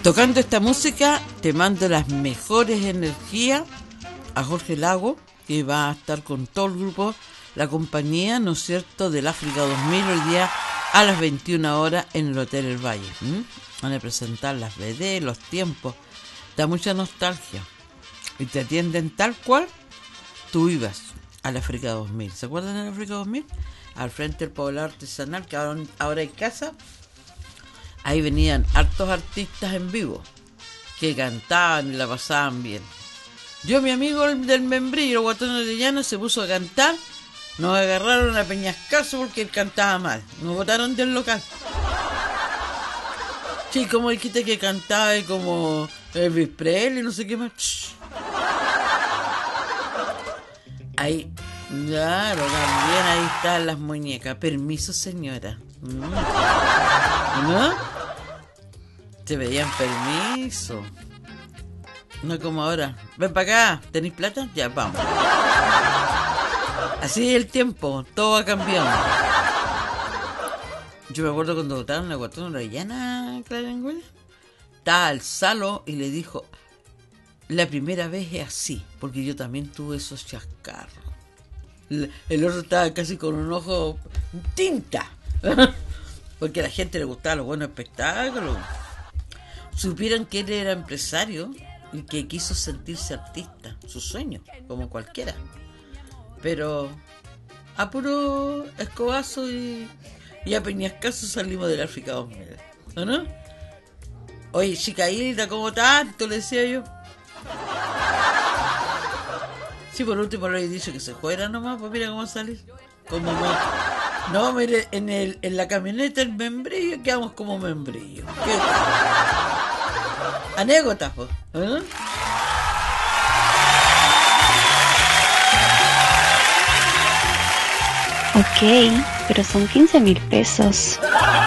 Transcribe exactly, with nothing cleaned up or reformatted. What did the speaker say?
Tocando esta música, te mando las mejores energías a Jorge Lago, que va a estar con todo el grupo, la compañía, ¿no es cierto?, del África dos mil, hoy día a las veintiuna horas en el Hotel El Valle. ¿Mm? Van a presentar las B D, los tiempos, da mucha nostalgia. Y te atienden tal cual tú ibas al África dos mil. ¿Se acuerdan del África dos mil? Al frente del poblado artesanal, que ahora, ahora hay casa. Ahí venían hartos artistas en vivo que cantaban y la pasaban bien. Yo, mi amigo del membrillo, el Guatón Orellana, se puso a cantar. Nos agarraron a peñascazo porque él cantaba mal. Nos botaron del local. Sí, como dijiste que cantaba y como Elvis Presley y no sé qué más. Shh. Ahí, claro, también ahí están las muñecas. Permiso, señora. ¿No? Te pedían permiso. No como ahora. Ven para acá, ¿tenéis plata? Ya, vamos. Así es el tiempo, todo ha cambiado. Yo me acuerdo cuando votaron la Guatón Orellana, Clara Engüel. Estaba al Salo y le dijo: la primera vez es así, porque yo también tuve esos chascarros. El otro estaba casi con un ojo tinta, porque a la gente le gustaban los buenos espectáculos. Supieran que él era empresario y que quiso sentirse artista, su sueño, como cualquiera. Pero a puro escobazo y, y a peñascazo salimos del África dos mil, ¿o no? Oye, chica Hilda, ¿cómo tanto? Le decía yo. Sí, por último le he dicho que se fuera nomás, pues mira cómo sale. Como no, no, mire, en el en la camioneta el membrillo, quedamos como membrillo. ¿Qué? Anécdotas, pues, ¿eh? Ok, pero son quince mil pesos.